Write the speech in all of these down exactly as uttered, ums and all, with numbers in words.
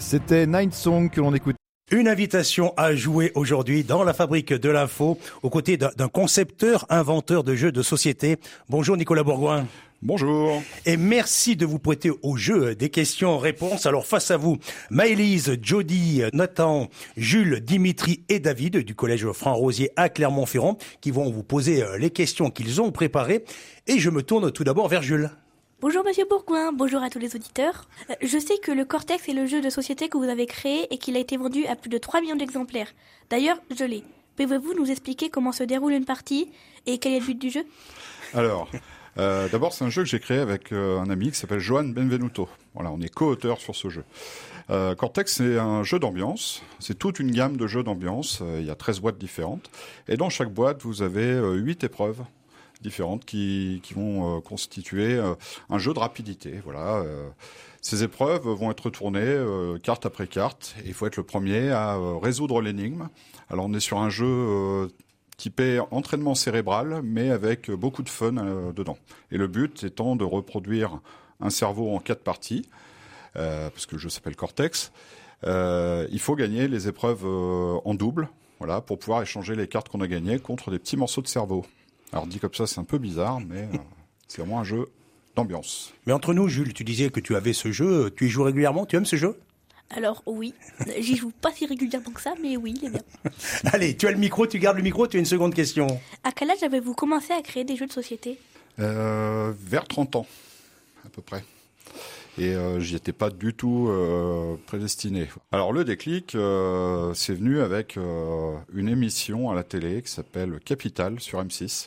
C'était Nine Song que l'on écoute. Une invitation à jouer aujourd'hui dans la fabrique de l'info, aux côtés d'un concepteur, inventeur de jeux de société. Bonjour Nicolas Bourgoin. Bonjour. Et merci de vous prêter au jeu des questions-réponses. Alors face à vous, Maëlys, Jody, Nathan, Jules, Dimitri et David du collège Franc-Rosier à Clermont-Ferrand qui vont vous poser les questions qu'ils ont préparées. Et je me tourne tout d'abord vers Jules. Bonjour Monsieur Bourgoin, bonjour à tous les auditeurs. Euh, je sais que le Cortex est le jeu de société que vous avez créé et qu'il a été vendu à plus de trois millions d'exemplaires. D'ailleurs, je l'ai. Pouvez-vous nous expliquer comment se déroule une partie et quel est le but du jeu ? Alors, euh, d'abord c'est un jeu que j'ai créé avec euh, un ami qui s'appelle Johan Benvenuto. Voilà, on est co-auteur sur ce jeu. Euh, Cortex, c'est un jeu d'ambiance. C'est toute une gamme de jeux d'ambiance. Euh, il y a treize boîtes différentes. Et dans chaque boîte, vous avez euh, huit épreuves différentes qui, qui vont euh, constituer euh, un jeu de rapidité. Voilà. Euh, ces épreuves vont être tournées euh, carte après carte. Et il faut être le premier à euh, résoudre l'énigme. Alors on est sur un jeu euh, typé entraînement cérébral, mais avec beaucoup de fun euh, dedans. Et le but étant de reproduire un cerveau en quatre parties, euh, parce que le jeu s'appelle Cortex. Euh, il faut gagner les épreuves euh, en double, voilà, pour pouvoir échanger les cartes qu'on a gagnées contre des petits morceaux de cerveau. Alors dit comme ça, c'est un peu bizarre, mais euh, c'est vraiment un jeu d'ambiance. Mais entre nous, Jules, tu disais que tu avais ce jeu, tu y joues régulièrement, tu aimes ce jeu ? Alors oui, j'y joue pas si régulièrement que ça, mais oui, il est bien. Allez, tu as le micro, tu gardes le micro, tu as une seconde question. À quel âge avez-vous commencé à créer des jeux de société ? euh, Vers trente ans, à peu près. Et euh, j'y étais pas du tout euh, prédestiné. Alors le déclic, euh, c'est venu avec euh, une émission à la télé qui s'appelle Capital sur M six.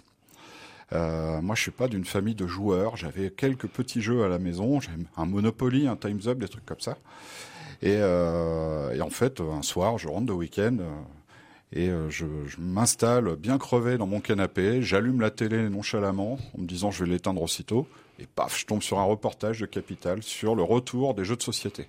Euh, moi, je suis pas d'une famille de joueurs. J'avais quelques petits jeux à la maison. J'avais un Monopoly, un Time's Up, des trucs comme ça. Et, euh, et en fait, un soir, je rentre de week-end euh, et euh, je, je m'installe bien crevé dans mon canapé. J'allume la télé nonchalamment en me disant je vais l'éteindre aussitôt. Et paf, je tombe sur un reportage de Capital sur le retour des jeux de société.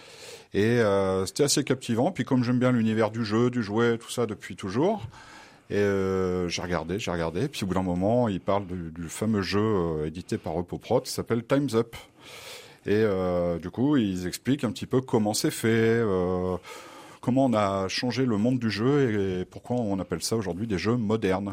Et euh, c'était assez captivant. Puis comme j'aime bien l'univers du jeu, du jouet, tout ça depuis toujours, et euh, j'ai regardé, j'ai regardé. Puis au bout d'un moment, il parle du, du fameux jeu euh, édité par Repoprod qui s'appelle Time's Up. Et euh, du coup, ils expliquent un petit peu comment c'est fait, euh, comment on a changé le monde du jeu et pourquoi on appelle ça aujourd'hui des jeux modernes.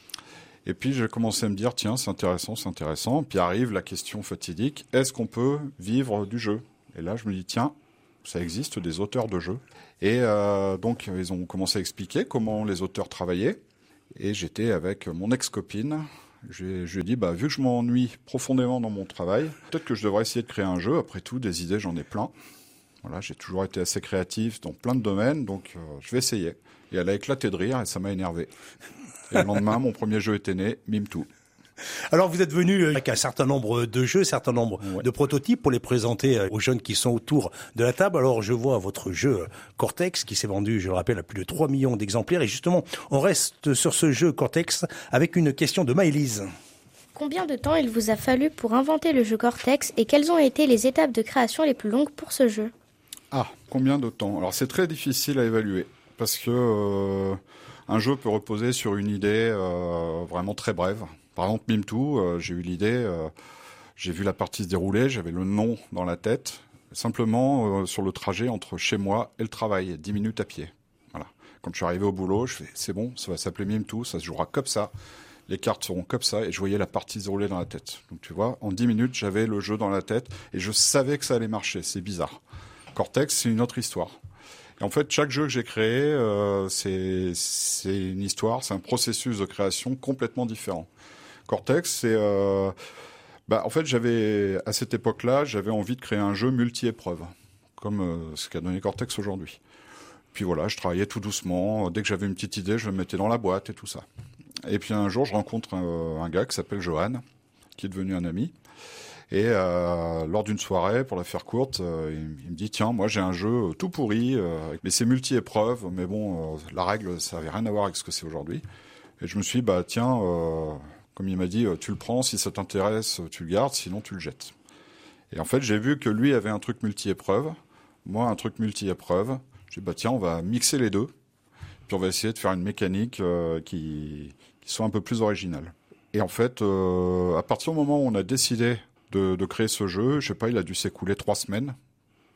Et puis j'ai commencé à me dire, tiens, c'est intéressant, c'est intéressant. Puis arrive la question fatidique, est-ce qu'on peut vivre du jeu ? Et là, je me dis, tiens, ça existe des auteurs de jeux. Et euh, donc, ils ont commencé à expliquer comment les auteurs travaillaient. Et j'étais avec mon ex-copine. Je, je lui ai dit, bah, vu que je m'ennuie profondément dans mon travail, peut-être que je devrais essayer de créer un jeu. Après tout, des idées, j'en ai plein. Voilà, j'ai toujours été assez créatif dans plein de domaines, donc euh, je vais essayer. Et elle a éclaté de rire et ça m'a énervé. Et le lendemain, mon premier jeu était né, Mime Tout. Alors vous êtes venu avec un certain nombre de jeux, un certain nombre ouais. de prototypes pour les présenter aux jeunes qui sont autour de la table. Alors je vois votre jeu Cortex qui s'est vendu, je le rappelle, à plus de trois millions d'exemplaires. Et justement, on reste sur ce jeu Cortex avec une question de Maëlys. Combien de temps il vous a fallu pour inventer le jeu Cortex et quelles ont été les étapes de création les plus longues pour ce jeu ? Ah, combien de temps ? Alors c'est très difficile à évaluer parce que euh, un jeu peut reposer sur une idée euh, vraiment très brève. Par exemple, Mime Tout, euh, j'ai eu l'idée, euh, j'ai vu la partie se dérouler, j'avais le nom dans la tête, simplement euh, sur le trajet entre chez moi et le travail, dix minutes à pied. Voilà. Quand je suis arrivé au boulot, je fais c'est bon, ça va s'appeler Mime Tout, ça se jouera comme ça, les cartes seront comme ça, et je voyais la partie se dérouler dans la tête. Donc tu vois, en dix minutes, j'avais le jeu dans la tête et je savais que ça allait marcher. C'est bizarre. Cortex, c'est une autre histoire. Et en fait, chaque jeu que j'ai créé, euh, c'est, c'est une histoire, c'est un processus de création complètement différent. Cortex, c'est... Euh, bah, en fait, j'avais, à cette époque-là, j'avais envie de créer un jeu multi-épreuve, comme euh, ce qu'a donné Cortex aujourd'hui. Puis voilà, je travaillais tout doucement. Dès que j'avais une petite idée, je le mettais dans la boîte et tout ça. Et puis un jour, je rencontre un, un gars qui s'appelle Johan, qui est devenu un ami. Et euh, lors d'une soirée, pour la faire courte, euh, il, il me dit « Tiens, moi j'ai un jeu tout pourri, euh, mais c'est multi-épreuve, mais bon, euh, la règle, ça n'avait rien à voir avec ce que c'est aujourd'hui. » Et je me suis dit bah, « Tiens, euh, comme il m'a dit, tu le prends, si ça t'intéresse, tu le gardes, sinon tu le jettes. » Et en fait, j'ai vu que lui avait un truc multi-épreuve, moi un truc multi-épreuve. Je dis bah, « Tiens, on va mixer les deux, puis on va essayer de faire une mécanique euh, qui, qui soit un peu plus originale. » Et en fait, euh, à partir du moment où on a décidé de, de créer ce jeu, je sais pas, il a dû s'écouler trois semaines.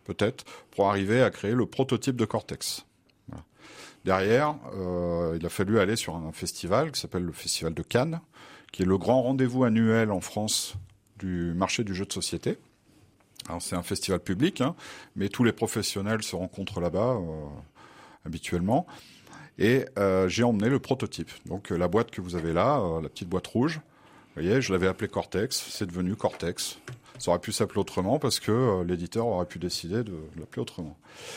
peut-être, pour arriver à créer le prototype de Cortex. Voilà. Derrière, euh, il a fallu aller sur un festival qui s'appelle le Festival de Cannes, qui est le grand rendez-vous annuel en France du marché du jeu de société. Alors c'est un festival public, hein, mais tous les professionnels se rencontrent là-bas euh, habituellement. Et euh, j'ai emmené le prototype. Donc euh, la boîte que vous avez là, euh, la petite boîte rouge, vous voyez, je l'avais appelé Cortex, c'est devenu Cortex. Ça aurait pu s'appeler autrement parce que euh, l'éditeur aurait pu décider de, de l'appeler autrement.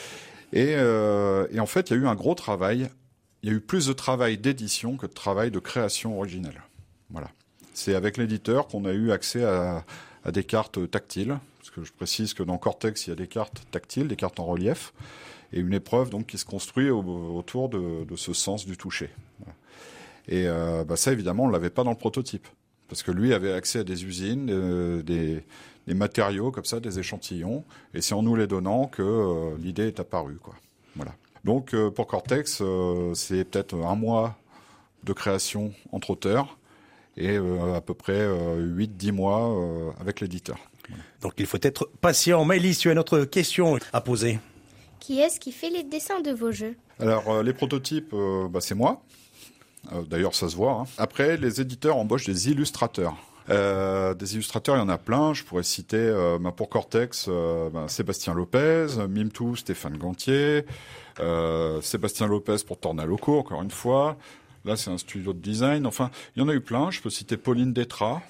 Et, euh, et en fait, il y a eu un gros travail. Il y a eu plus de travail d'édition que de travail de création originale. Voilà. C'est avec l'éditeur qu'on a eu accès à, à des cartes tactiles. Parce que je précise que dans Cortex, il y a des cartes tactiles, des cartes en relief, et une épreuve donc qui se construit au, autour de, de ce sens du toucher. Voilà. Et euh, bah ça, évidemment, on l'avait pas dans le prototype, parce que lui avait accès à des usines, euh, des, des matériaux comme ça, des échantillons, et c'est en nous les donnant que euh, l'idée est apparue, quoi. Voilà. Donc euh, pour Cortex, euh, c'est peut-être un mois de création entre auteurs et euh, à peu près euh, huit à dix mois euh, avec l'éditeur. Donc il faut être patient. Maëlys, tu as une autre question à poser. Qui est-ce qui fait les dessins de vos jeux? Alors euh, les prototypes, euh, bah, c'est moi. Euh, d'ailleurs ça se voit. Hein. Après, les éditeurs embauchent des illustrateurs. Euh, des illustrateurs, il y en a plein. Je pourrais citer euh, bah, pour Cortex, euh, bah, Sébastien Lopez, Mimtou, Stéphane Gantier, euh, Sébastien Lopez pour Tornaloco, encore une fois. Là, c'est un studio de design. Enfin, il y en a eu plein. Je peux citer Pauline Détra,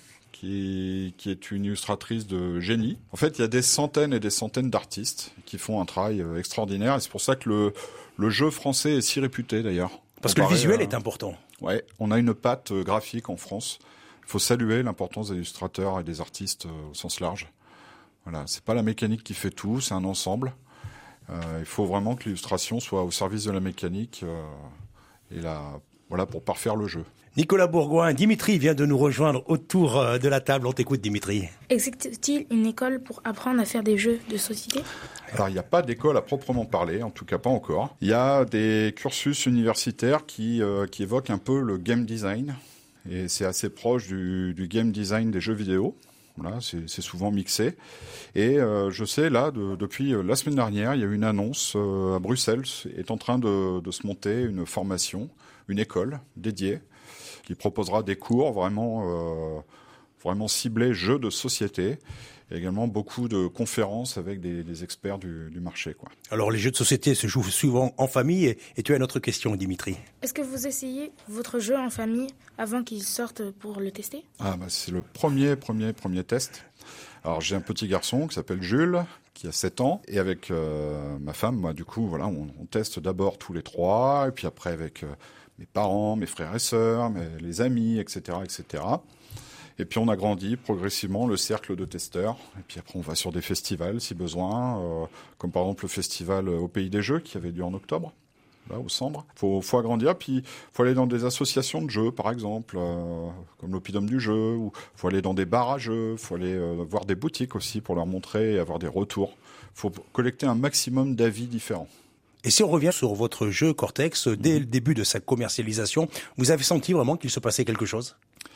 qui, qui est une illustratrice de génie. En fait, il y a des centaines et des centaines d'artistes qui font un travail extraordinaire. Et c'est pour ça que le, le jeu français est si réputé, d'ailleurs. Parce que le visuel à... est important. Ouais, on a une patte graphique en France. Il faut saluer l'importance des illustrateurs et des artistes au sens large. Voilà, c'est pas la mécanique qui fait tout, c'est un ensemble. Euh, il faut vraiment que l'illustration soit au service de la mécanique euh, et la, voilà, pour parfaire le jeu. Nicolas Bourgoin, Dimitri vient de nous rejoindre autour de la table. On t'écoute, Dimitri. Existe-t-il une école pour apprendre à faire des jeux de société ? Alors, il n'y a pas d'école à proprement parler, en tout cas pas encore. Il y a des cursus universitaires qui, euh, qui évoquent un peu le game design. Et c'est assez proche du, du game design des jeux vidéo. Voilà, c'est, c'est souvent mixé. Et euh, je sais, là, de, depuis la semaine dernière, il y a eu une annonce euh, à Bruxelles. Est en train de, de se monter une formation, une école dédiée, qui proposera des cours vraiment, euh, vraiment ciblés jeux de société. Et également beaucoup de conférences avec des, des experts du, du marché, quoi. Alors les jeux de société se jouent souvent en famille. Et, et tu as une autre question, Dimitri. Est-ce que vous essayez votre jeu en famille avant qu'il sorte pour le tester ? Ah bah c'est le premier, premier, premier test. Alors j'ai un petit garçon qui s'appelle Jules, qui a sept ans. Et avec euh, ma femme, moi, du coup, voilà, on, on teste d'abord tous les trois. Et puis après avec euh, mes parents, mes frères et sœurs, mes, les amis, et cetera, et cetera. Et puis on a grandi progressivement le cercle de testeurs. Et puis après on va sur des festivals si besoin, euh, comme par exemple le festival au Pays des Jeux qui avait lieu en octobre, là au Cendres. Faut, faut agrandir, puis faut aller dans des associations de jeux par exemple, euh, comme l'Oppidum du jeu, ou faut aller dans des bars à jeux, faut aller euh, voir des boutiques aussi pour leur montrer et avoir des retours. Faut collecter un maximum d'avis différents. Et si on revient sur votre jeu Cortex, dès le début de sa commercialisation, vous avez senti vraiment qu'il se passait quelque chose ?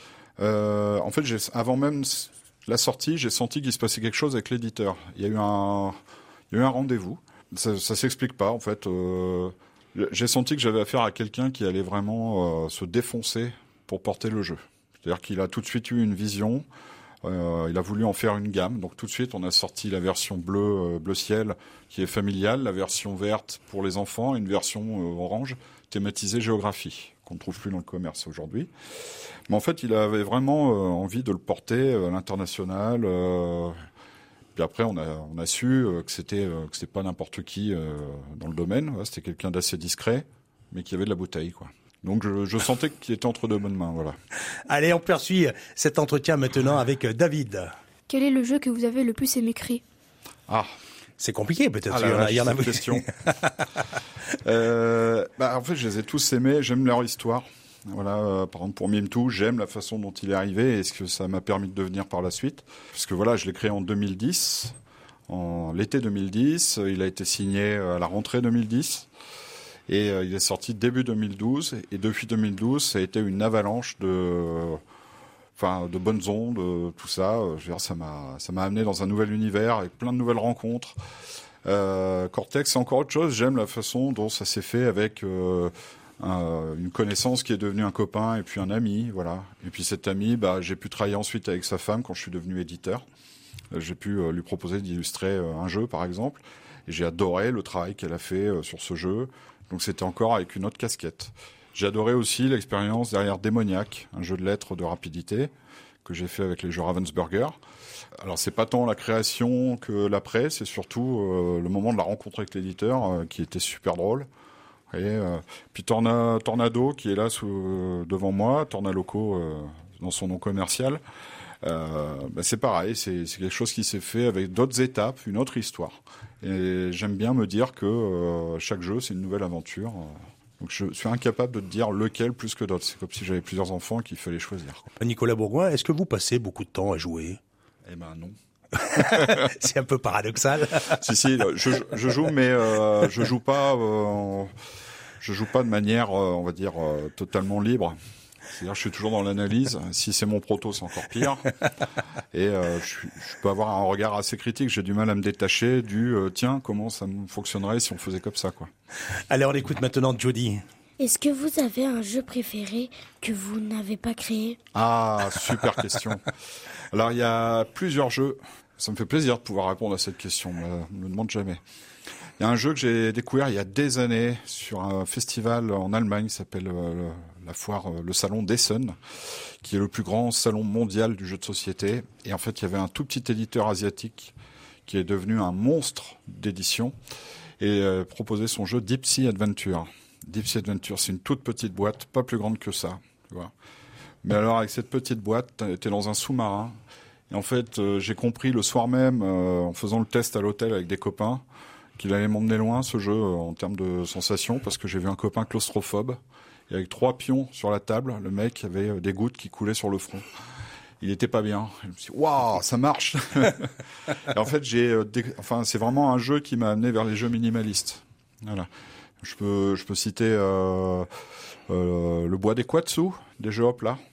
Euh, en fait, j'ai, avant même la sortie, j'ai senti qu'il se passait quelque chose avec l'éditeur. Il y a eu un, il y a eu un rendez-vous. Ça, ça s'explique pas, en fait. Euh, j'ai senti que j'avais affaire à quelqu'un qui allait vraiment euh, se défoncer pour porter le jeu. C'est-à-dire qu'il a tout de suite eu une vision. Euh, il a voulu en faire une gamme. Donc tout de suite, on a sorti la version bleu, euh, bleu ciel, qui est familiale, la version verte pour les enfants, une version euh, orange, thématisée géographie, qu'on ne trouve plus dans le commerce aujourd'hui. Mais en fait, il avait vraiment euh, envie de le porter à l'international. Euh, puis après, on a, on a su euh, que c'était euh, que c'était pas n'importe qui euh, dans le domaine. Ouais, c'était quelqu'un d'assez discret, mais qui avait de la bouteille, quoi. Donc je, je sentais qu'il était entre de bonnes mains, voilà. Allez, on poursuit cet entretien maintenant avec David. Quel est le jeu que vous avez le plus aimé créer ? Ah, c'est compliqué peut-être. Ah là, il y en a, il y en a question. euh, bah, en fait, je les ai tous aimés. J'aime leur histoire. Voilà, euh, par exemple pour Mimtou, j'aime la façon dont il est arrivé et ce que ça m'a permis de devenir par la suite. Parce que voilà, je l'ai créé en deux mille dix, en l'été deux mille dix. Il a été signé à la rentrée deux mille dix et euh, il est sorti début deux mille douze. Et depuis deux mille douze, ça a été une avalanche de, enfin, de bonnes ondes, tout ça. Je veux dire, ça m'a, ça m'a amené dans un nouvel univers avec plein de nouvelles rencontres. Euh, Cortex, c'est encore autre chose. J'aime la façon dont ça s'est fait avec euh, un, une connaissance qui est devenue un copain et puis un ami, voilà. Et puis cet ami, bah, j'ai pu travailler ensuite avec sa femme quand je suis devenu éditeur. Euh, j'ai pu euh, lui proposer d'illustrer euh, un jeu, par exemple. Et j'ai adoré le travail qu'elle a fait euh, sur ce jeu. Donc c'était encore avec une autre casquette. J'ai adoré aussi l'expérience derrière Démoniaque, un jeu de lettres de rapidité que j'ai fait avec les jeux Ravensburger. Alors c'est pas tant la création que l'après, c'est surtout euh, le moment de la rencontre avec l'éditeur euh, qui était super drôle. Et euh, puis Torna, Tornado qui est là sous, euh, devant moi, Tornaloco euh, dans son nom commercial. Euh, bah c'est pareil, c'est, c'est quelque chose qui s'est fait avec d'autres étapes, une autre histoire. Et j'aime bien me dire que euh, chaque jeu c'est une nouvelle aventure. Donc je suis incapable de te dire lequel plus que d'autres. C'est comme si j'avais plusieurs enfants qu'il fallait choisir. Nicolas Bourgoin, est-ce que vous passez beaucoup de temps à jouer ? Eh ben non. C'est un peu paradoxal. Si si, je, je joue, mais euh, je joue pas. Euh, je joue pas de manière, euh, on va dire, euh, totalement libre. C'est-à-dire, je suis toujours dans l'analyse. Si c'est mon proto, c'est encore pire. Et euh, je, je peux avoir un regard assez critique. J'ai du mal à me détacher du euh, tiens, comment ça fonctionnerait si on faisait comme ça, quoi. Allez, on écoute maintenant Jody. Est-ce que vous avez un jeu préféré que vous n'avez pas créé ? Ah, super question. Alors, il y a plusieurs jeux. Ça me fait plaisir de pouvoir répondre à cette question. On me le demande jamais. Il y a un jeu que j'ai découvert il y a des années sur un festival en Allemagne qui s'appelle euh, la foire, euh, le salon d'Essen, qui est le plus grand salon mondial du jeu de société. Et en fait, il y avait un tout petit éditeur asiatique qui est devenu un monstre d'édition et euh, proposait son jeu Deep Sea Adventure. Deep Sea Adventure, c'est une toute petite boîte, pas plus grande que ça, tu vois. Mais alors, avec cette petite boîte, t'es dans un sous-marin. Et en fait, euh, j'ai compris le soir même, euh, en faisant le test à l'hôtel avec des copains, qu'il allait m'emmener loin, ce jeu, euh, en termes de sensations, parce que j'ai vu un copain claustrophobe. Et avec trois pions sur la table, le mec avait euh, des gouttes qui coulaient sur le front. Il était pas bien. Je me suis dit, waouh, ça marche. Et en fait, j'ai, euh, dé... enfin, c'est vraiment un jeu qui m'a amené vers les jeux minimalistes. Voilà. Je peux, je peux citer euh, euh, le Bois des Quatsu, des jeux hop là,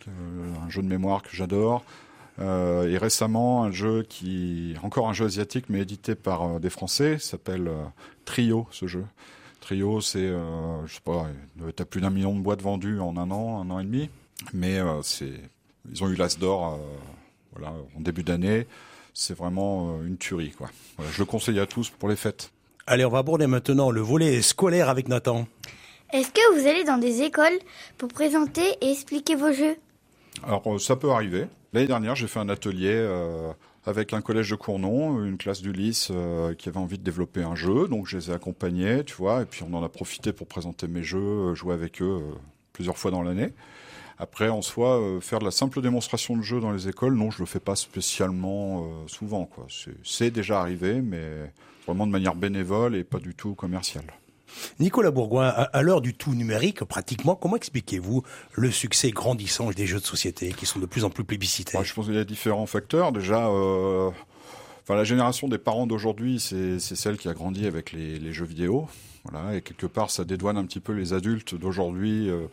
un jeu de mémoire que j'adore. Euh, et récemment, un jeu qui, encore un jeu asiatique, mais édité par euh, des Français, s'appelle euh, Trio, ce jeu. Trio, c'est, euh, je sais pas, t'as plus d'un million de boîtes vendues en un an, un an et demi. Mais euh, c'est, ils ont eu l'As d'or, euh, voilà, en début d'année. C'est vraiment euh, une tuerie, quoi. Voilà, je le conseille à tous pour les fêtes. Allez, on va aborder maintenant le volet scolaire avec Nathan. Est-ce que vous allez dans des écoles pour présenter et expliquer vos jeux ? Alors, euh, ça peut arriver. L'année dernière, j'ai fait un atelier euh, avec un collège de Cournon, une classe d'Ulysse euh, qui avait envie de développer un jeu. Donc, je les ai accompagnés, tu vois, et puis on en a profité pour présenter mes jeux, euh, jouer avec eux euh, plusieurs fois dans l'année. Après, en soi, euh, faire de la simple démonstration de jeu dans les écoles, non, je le fais pas spécialement euh, souvent, quoi. C'est, c'est déjà arrivé, mais vraiment de manière bénévole et pas du tout commerciale. Nicolas Bourgoin, à l'heure du tout numérique, pratiquement, comment expliquez-vous le succès grandissant des jeux de société qui sont de plus en plus plébiscités ? Bah, je pense qu'il y a différents facteurs. Déjà, euh, enfin, la génération des parents d'aujourd'hui, c'est, c'est celle qui a grandi avec les, les jeux vidéo. Voilà, et quelque part, ça dédouane un petit peu les adultes d'aujourd'hui euh,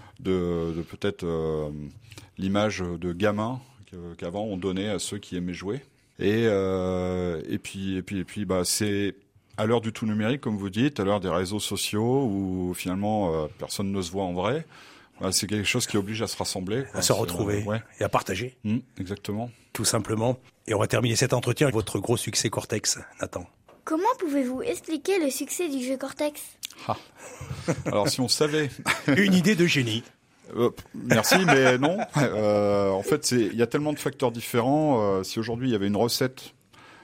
de, de peut-être euh, l'image de gamins qu'avant on donnait à ceux qui aimaient jouer. Et, euh, et puis, et puis, et puis, bah, c'est à l'heure du tout numérique, comme vous dites, à l'heure des réseaux sociaux où finalement euh, personne ne se voit en vrai. Bah, c'est quelque chose qui oblige à se rassembler, quoi. À se retrouver, euh, ouais. Et à partager. Mmh, exactement. Tout simplement. Et on va terminer cet entretien avec votre gros succès Cortex, Nathan. Comment pouvez-vous expliquer le succès du jeu Cortex ? Ah. Alors si on savait. Une idée de génie. Euh, merci, mais non. Euh, en fait, c'est, il y a tellement de facteurs différents. Euh, si aujourd'hui il y avait une recette,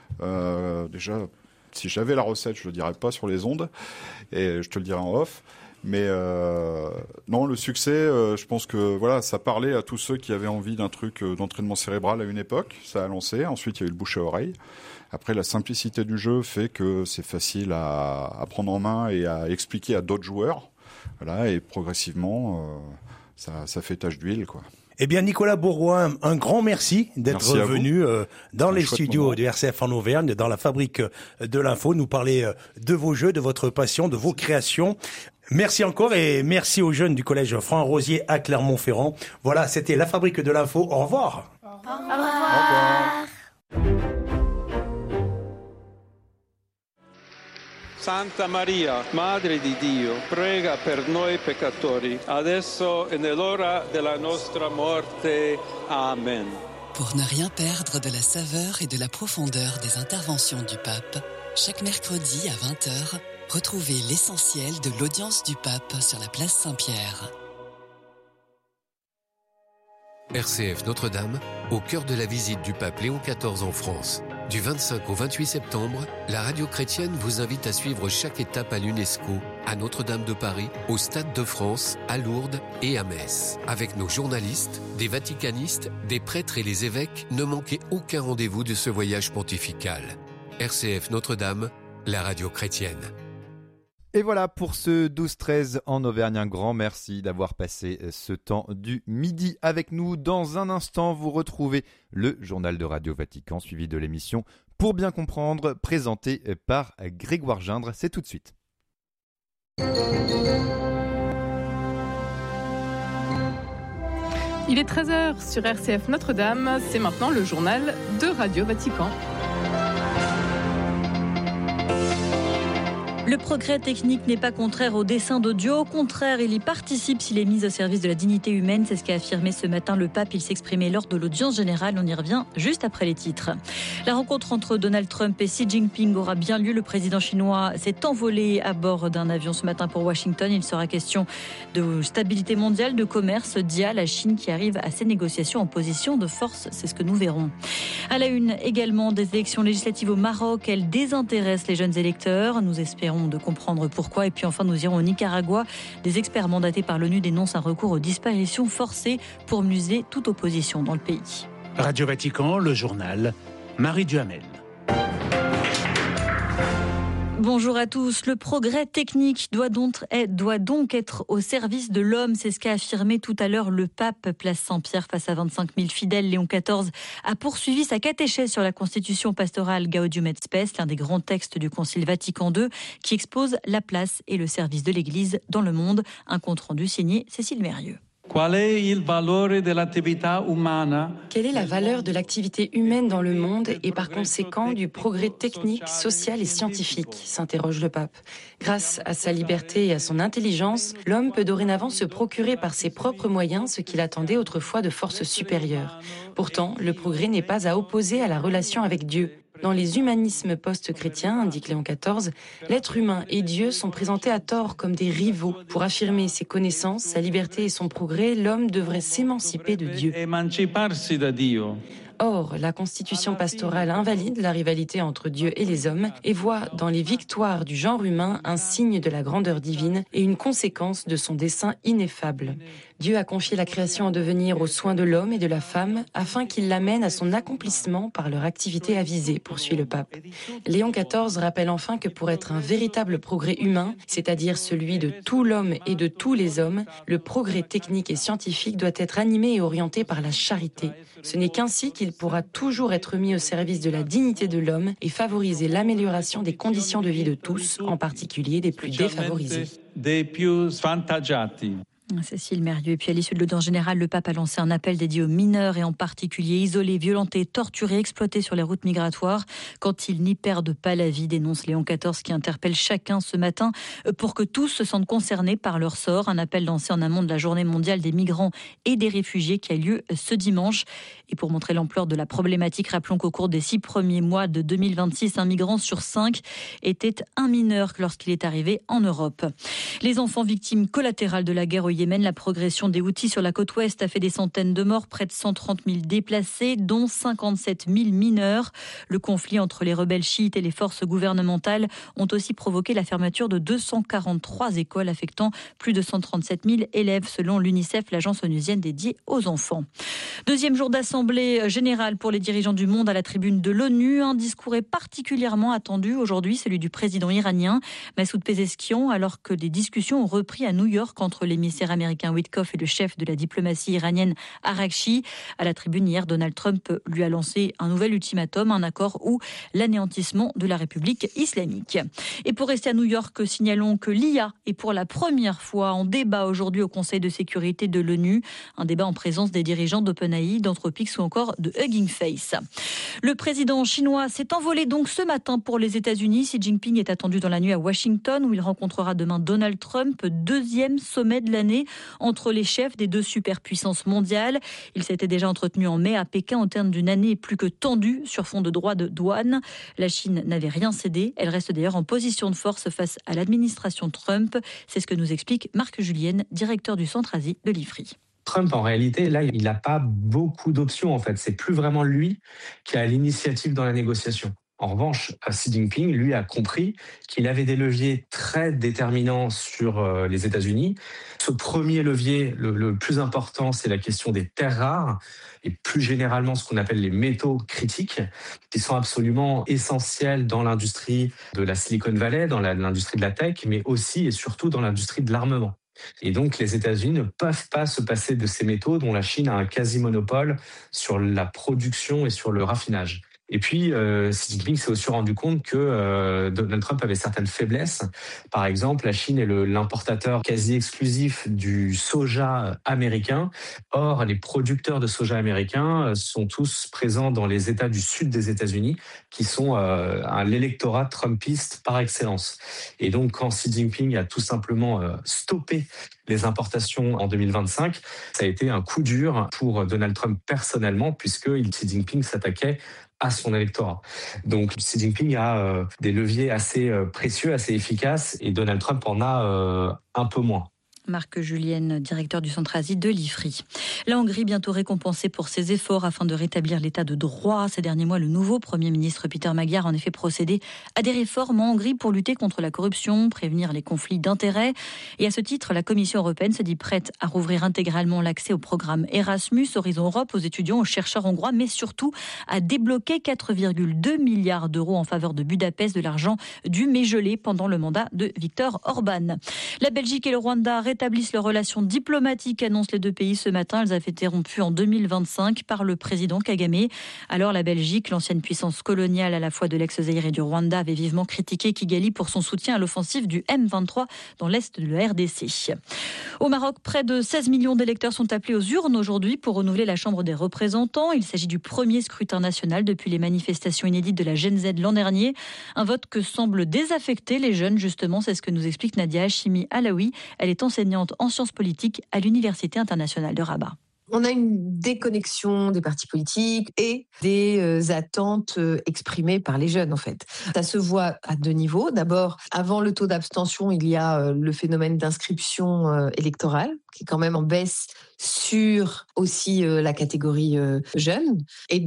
euh, déjà, si j'avais la recette, je le dirais pas sur les ondes, et je te le dirais en off. Mais euh, non, le succès, euh, je pense que voilà, ça parlait à tous ceux qui avaient envie d'un truc euh, d'entraînement cérébral à une époque. Ça a lancé. Ensuite, il y a eu le bouche à oreille. Après, la simplicité du jeu fait que c'est facile à, à prendre en main et à expliquer à d'autres joueurs. Voilà, et progressivement, euh, ça, ça fait tache d'huile, quoi. Eh bien, Nicolas Bourgoin, un grand merci d'être merci venu euh, dans les studios moment. de R C F en Auvergne, dans la fabrique de l'info, nous parler euh, de vos jeux, de votre passion, de vos créations. Merci encore et merci aux jeunes du collège Franc-Rosier à Clermont-Ferrand. Voilà, c'était la fabrique de l'info. Au revoir. Au revoir. Au revoir. Santa Maria, Madre di Dio, prega per noi peccatori, adesso e nell'ora della nostra morte. Amen. Pour ne rien perdre de la saveur et de la profondeur des interventions du pape, chaque mercredi à vingt heures, retrouvez l'essentiel de l'audience du pape sur la place Saint-Pierre. R C F Notre-Dame, au cœur de la visite du pape Léon quatorze en France. Du vingt-cinq au vingt-huit septembre, la radio chrétienne vous invite à suivre chaque étape à l'UNESCO, à Notre-Dame de Paris, au Stade de France, à Lourdes et à Metz. Avec nos journalistes, des vaticanistes, des prêtres et les évêques, ne manquez aucun rendez-vous de ce voyage pontifical. R C F Notre-Dame, la radio chrétienne. Et voilà pour ce douze treize en Auvergne. Un grand merci d'avoir passé ce temps du midi avec nous. Dans un instant, vous retrouvez le journal de Radio Vatican, suivi de l'émission Pour bien comprendre, présenté par Grégoire Gindre. C'est tout de suite. Il est treize heures sur R C F Notre-Dame. C'est maintenant le journal de Radio Vatican. Le progrès technique n'est pas contraire au dessein de Dieu. Au contraire, il y participe s'il est mis au service de la dignité humaine. C'est ce qu'a affirmé ce matin le pape. Il s'exprimait lors de l'audience générale. On y revient juste après les titres. La rencontre entre Donald Trump et Xi Jinping aura bien lieu. Le président chinois s'est envolé à bord d'un avion ce matin pour Washington. Il sera question de stabilité mondiale, de commerce, d'I A, la Chine qui arrive à ces négociations en position de force. C'est ce que nous verrons. À la une également des élections législatives au Maroc. Elles désintéressent les jeunes électeurs. Nous espérons de comprendre pourquoi. Et puis enfin, nous irons au Nicaragua. Des experts mandatés par l'ONU dénoncent un recours aux disparitions forcées pour museler toute opposition dans le pays. Radio Vatican, le journal, Marie Duhamel. Bonjour à tous. Le progrès technique doit donc, doit donc être au service de l'homme. C'est ce qu'a affirmé tout à l'heure le pape, place Saint-Pierre, face à vingt-cinq mille fidèles. Léon quatorze a poursuivi sa catéchèse sur la constitution pastorale Gaudium et Spes, l'un des grands textes du Concile Vatican deux, qui expose la place et le service de l'Église dans le monde. Un compte-rendu signé Cécile Mérieux. Quel est la valeur de l'activité humaine dans le monde et par conséquent du progrès technique, social et scientifique, s'interroge le pape. Grâce à sa liberté et à son intelligence, l'homme peut dorénavant se procurer par ses propres moyens ce qu'il attendait autrefois de forces supérieures. Pourtant, le progrès n'est pas à opposer à la relation avec Dieu. Dans les humanismes post-chrétiens, indique Léon quatorze, l'être humain et Dieu sont présentés à tort comme des rivaux. Pour affirmer ses connaissances, sa liberté et son progrès, l'homme devrait s'émanciper de Dieu. Or, la constitution pastorale invalide la rivalité entre Dieu et les hommes et voit dans les victoires du genre humain un signe de la grandeur divine et une conséquence de son dessein ineffable. Dieu a confié la création en devenir aux soins de l'homme et de la femme afin qu'il l'amène à son accomplissement par leur activité avisée, poursuit le pape. Léon quatorze rappelle enfin que pour être un véritable progrès humain, c'est-à-dire celui de tout l'homme et de tous les hommes, le progrès technique et scientifique doit être animé et orienté par la charité. Ce n'est qu'ainsi qu'il pourra toujours être mis au service de la dignité de l'homme et favoriser l'amélioration des conditions de vie de tous, en particulier des plus défavorisés. Cécile Mérieux. Et puis à l'issue de l'audience générale, le pape a lancé un appel dédié aux mineurs et en particulier isolés, violentés, torturés, exploités sur les routes migratoires quand ils n'y perdent pas la vie, dénonce Léon quatorze qui interpelle chacun ce matin pour que tous se sentent concernés par leur sort. Un appel lancé en amont de la journée mondiale des migrants et des réfugiés qui a lieu ce dimanche. Et pour montrer l'ampleur de la problématique, rappelons qu'au cours des six premiers mois de deux mille vingt-six, un migrant sur cinq était un mineur lorsqu'il est arrivé en Europe. Les enfants victimes collatérales de la guerre au Yémen, la progression des Houthis sur la côte ouest a fait des centaines de morts, près de cent trente mille déplacés, dont cinquante-sept mille mineurs. Le conflit entre les rebelles chiites et les forces gouvernementales ont aussi provoqué la fermeture de deux cent quarante-trois écoles affectant plus de cent trente-sept mille élèves, selon l'UNICEF, l'agence onusienne dédiée aux enfants. Deuxième jour d'assemblée générale pour les dirigeants du monde à la tribune de l'ONU. Un discours est particulièrement attendu aujourd'hui, celui du président iranien Massoud Pezeshkian, alors que des discussions ont repris à New York entre l'émissaire américain Witkoff et le chef de la diplomatie iranienne Araghchi. À la tribune hier, Donald Trump lui a lancé un nouvel ultimatum, un accord ou l'anéantissement de la République islamique. Et pour rester à New York, signalons que l'I A est pour la première fois en débat aujourd'hui au Conseil de sécurité de l'ONU. Un débat en présence des dirigeants d'OpenAI, d'Anthropic, X ou encore de Hugging Face. Le président chinois s'est envolé donc ce matin pour les États-Unis. Xi Jinping est attendu dans la nuit à Washington où il rencontrera demain Donald Trump, deuxième sommet de l'année entre les chefs des deux superpuissances mondiales. Il s'était déjà entretenu en mai à Pékin au terme d'une année plus que tendue sur fond de droits de douane. La Chine n'avait rien cédé. Elle reste d'ailleurs en position de force face à l'administration Trump. C'est ce que nous explique Marc Julienne, directeur du Centre Asie de l'I F R I. Trump, en réalité, là, il n'a pas beaucoup d'options, en fait. C'est plus vraiment lui qui a l'initiative dans la négociation. En revanche, Xi Jinping, lui, a compris qu'il avait des leviers très déterminants sur euh, les États-Unis. Ce premier levier, le, le plus important, c'est la question des terres rares et plus généralement ce qu'on appelle les métaux critiques, qui sont absolument essentiels dans l'industrie de la Silicon Valley, dans la, l'industrie de la tech, mais aussi et surtout dans l'industrie de l'armement. Et donc, les États-Unis ne peuvent pas se passer de ces métaux dont la Chine a un quasi-monopole sur la production et sur le raffinage. Et puis, euh, Xi Jinping s'est aussi rendu compte que euh, Donald Trump avait certaines faiblesses. Par exemple, la Chine est le, l'importateur quasi exclusif du soja américain. Or, les producteurs de soja américain sont tous présents dans les États du sud des États-Unis, qui sont euh, un, l'électorat trumpiste par excellence. Et donc, quand Xi Jinping a tout simplement euh, stoppé les importations en deux mille vingt-cinq, ça a été un coup dur pour Donald Trump personnellement, puisque Xi Jinping s'attaquait à son électorat. Donc Xi Jinping a euh, des leviers assez euh, précieux, assez efficaces, et Donald Trump en a euh, un peu moins. Marc Julienne, directeur du Centre Asie de l'I F R I. La Hongrie bientôt récompensée pour ses efforts afin de rétablir l'état de droit. Ces derniers mois, le nouveau Premier ministre Peter Magyar a en effet procédé à des réformes en Hongrie pour lutter contre la corruption, prévenir les conflits d'intérêts. Et à ce titre, la Commission européenne se dit prête à rouvrir intégralement l'accès au programme Erasmus, Horizon Europe, aux étudiants, aux chercheurs hongrois, mais surtout à débloquer quatre virgule deux milliards d'euros en faveur de Budapest, de l'argent dû mais gelé pendant le mandat de Viktor Orban. La Belgique et le Rwanda rétablissent leurs relations diplomatiques, annoncent les deux pays ce matin. Elles avaient été rompues en deux mille vingt-cinq par le président Kagame. Alors la Belgique, l'ancienne puissance coloniale à la fois de l'ex-Zaïre et du Rwanda, avait vivement critiqué Kigali pour son soutien à l'offensive du M vingt-trois dans l'est de la R D C. Au Maroc, près de seize millions d'électeurs sont appelés aux urnes aujourd'hui pour renouveler la Chambre des représentants. Il s'agit du premier scrutin national depuis les manifestations inédites de la Gen Z l'an dernier. Un vote que semble désaffecter les jeunes, justement. C'est ce que nous explique Nadia Hachimi Alaoui. Elle est enseignante en sciences politiques à l'Université internationale de Rabat. On a une déconnexion des partis politiques et des euh, attentes euh, exprimées par les jeunes, en fait. Ça se voit à deux niveaux. D'abord, avant le taux d'abstention, il y a euh, le phénomène d'inscription euh, électorale, qui est quand même en baisse sur aussi euh, la catégorie euh, jeune. Et